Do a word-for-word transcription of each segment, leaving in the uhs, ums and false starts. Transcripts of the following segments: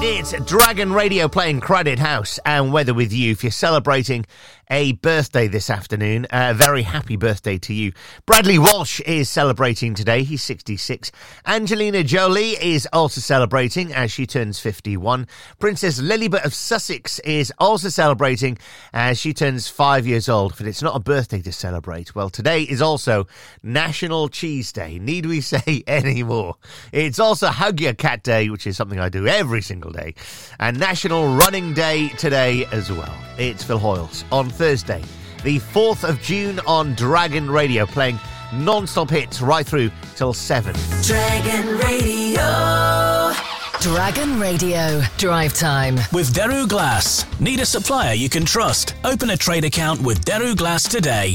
It's Dragon Radio playing Crowded House and Weather with you. If you're celebrating a birthday this afternoon, a very happy birthday to you. Bradley Walsh is celebrating today. He's sixty-six. Angelina Jolie is also celebrating as she turns fifty-one. Princess Lilibet of Sussex is also celebrating as she turns five years old. But it's not a birthday to celebrate. Well, today is also National Cheese Day. Need we say any more? It's also Hug Your Cat Day, which is something I do every single day. And National Running Day today as well. It's Phil Hoyles on Thursday, the fourth of June on Dragon Radio, playing non-stop hits right through till seven. Dragon Radio. Dragon Radio. Drive time. With Daru Glass. Need a supplier you can trust? Open a trade account with Daru Glass today.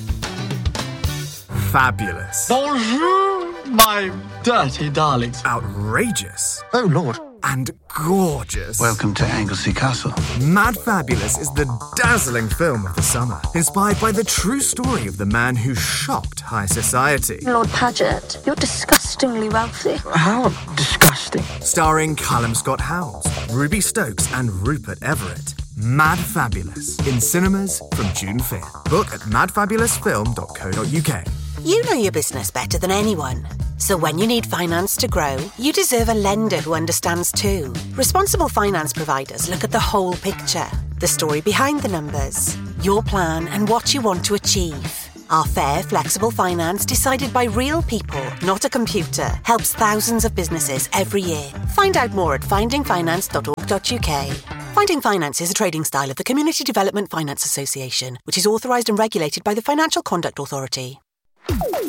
Fabulous. Bonjour, my dirty darlings. Outrageous. Oh, Lord. And gorgeous. Welcome to Anglesey Castle. Mad Fabulous is the dazzling film of the summer, inspired by the true story of the man who shocked high society. Lord Paget, you're disgustingly wealthy. How disgusting. Starring Callum Scott Howells, Ruby Stokes and Rupert Everett. Mad Fabulous, in cinemas from June fifth. Book at mad fabulous film dot co dot uk. You know your business better than anyone. So when you need finance to grow, you deserve a lender who understands too. Responsible finance providers look at the whole picture, the story behind the numbers, your plan and what you want to achieve. Our fair, flexible finance decided by real people, not a computer, helps thousands of businesses every year. Find out more at finding finance dot org dot uk. Finding Finance is a trading style of the Community Development Finance Association, which is authorised and regulated by the Financial Conduct Authority.